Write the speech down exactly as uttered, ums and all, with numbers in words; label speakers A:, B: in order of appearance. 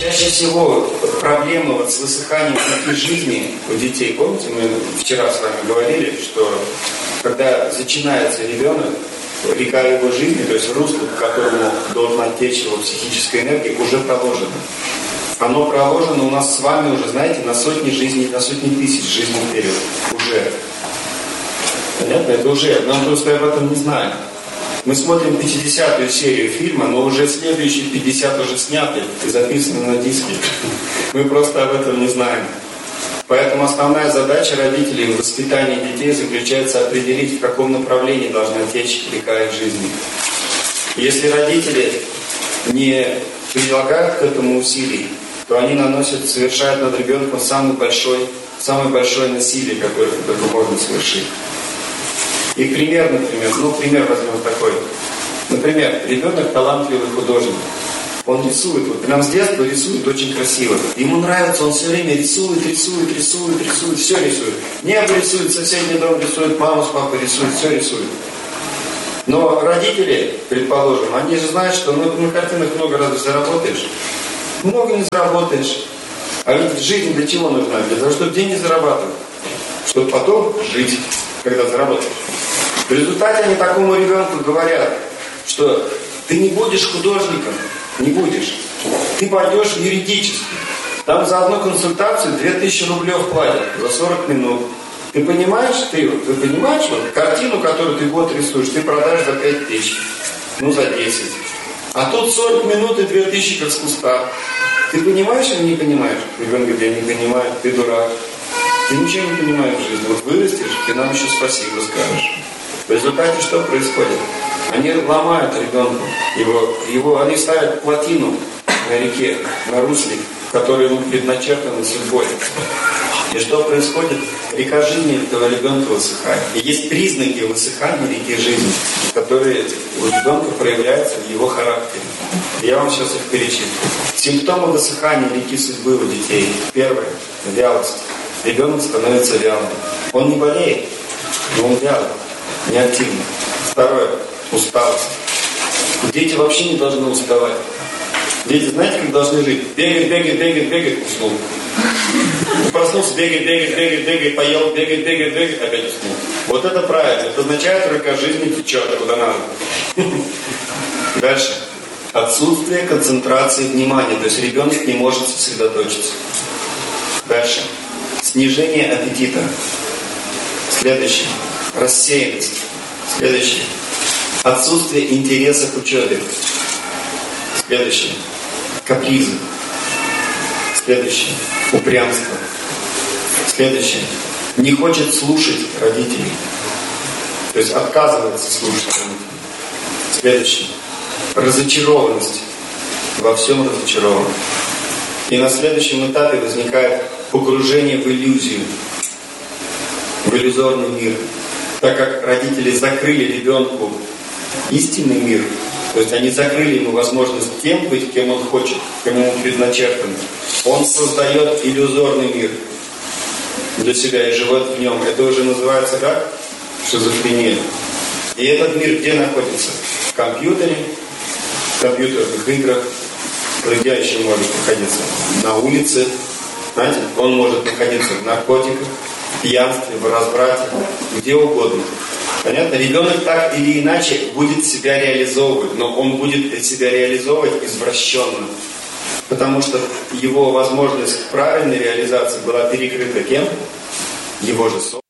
A: чаще всего проблемы вот с высыханием пути жизни у детей. Помните, мы вчера с вами говорили, что когда начинается ребенок, река его жизни, то есть русло, по которому должна течь его психическая энергия, уже проложено. Оно проложено у нас с вами уже, знаете, на сотни жизней, на сотни тысяч жизней вперед. Уже. Понятно? Это уже. Нам просто об этом не знаем. Мы смотрим пятидесятую серию фильма, но уже следующие пятьдесят уже сняты и записаны на диске. Мы просто об этом не знаем. Поэтому основная задача родителей в воспитании детей заключается определить, в каком направлении должна течь река их жизни. Если родители не прилагают к этому усилий, то они наносят, совершают над ребенком самый большой, самое большое насилие, которое только можно совершить. И пример, например, ну пример возьмем такой. Например, ребенок талантливый художник. Он рисует, вот прям с детства рисует очень красиво. Ему нравится, он все время рисует, рисует, рисует, рисует, все рисует. Небо рисует, соседний дом рисует, маму с папой рисует, все рисует. Но родители, предположим, они же знают, что ну, на картинах много раз заработаешь. Много не заработаешь. А ведь жизнь для чего нужна? Для того, чтобы деньги зарабатывать. Чтобы потом жить, когда заработаешь. В результате они такому ребенку говорят, что ты не будешь художником, не будешь. Ты пойдешь в юридический. Там за одну консультацию две тысячи рублей платят за сорок минут. Ты понимаешь, ты, ты понимаешь, вот, картину, которую ты год рисуешь, ты продашь за пять тысяч. Ну, за десять. А тут сорок минут и две тысячи как с куста. Ты понимаешь или не понимаешь? Ребенок говорит, я не понимаю, ты дурак. Ты ничего не понимаешь в жизни. Вот вырастешь, ты нам еще спасибо скажешь. В результате что происходит? Они ломают ребенка. Его, его, они ставят плотину на реке, на русле, которая ему предначертана судьбой. И что происходит? Река жизни этого ребенка высыхает. И есть признаки высыхания реки жизни, которые у ребенка проявляются в его характере. Я вам сейчас их перечислю. Симптомы высыхания реки судьбы у детей. Первое – вялость. Ребенок становится вялым. Он не болеет, но он вялый, неактивный. Второе – усталость. Дети вообще не должны уставать. Дети, знаете, как должны жить? Бегать, бегать, бегать, бегать, уснул. Проснулся, бегает, бегает, бегает, бегает, поел, бегает, бегает, бегает, опять уснул. Вот это правильно. Это означает, река жизни течет, куда надо. Дальше. Отсутствие концентрации внимания. То есть ребенок не может сосредоточиться. Дальше. Снижение аппетита. Следующее. Рассеянность. Следующее. Отсутствие интереса к учебе. Следующее. Капризы. Следующее. Упрямство. Следующее. Не хочет слушать родителей. То есть отказывается слушать родителей. Следующее. Разочарованность. Во всем разочарован. И на следующем этапе возникает погружение в иллюзию. В иллюзорный мир. Так как родители закрыли ребенку истинный мир, то есть они закрыли ему возможность тем быть, кем он хочет, кем ему предначертано. Он создает иллюзорный мир для себя и живет в нем. Это уже называется как? Шизофрения. И этот мир где находится? В компьютере, в компьютерных играх, где еще может находиться? На улице. Знаете, он может находиться в наркотиках, в пьянстве, в разврате, где угодно. Понятно? Ребенок так или иначе будет себя реализовывать, но он будет себя реализовывать извращенно. Потому что его возможность к правильной реализации была перекрыта кем? Его же собственностью.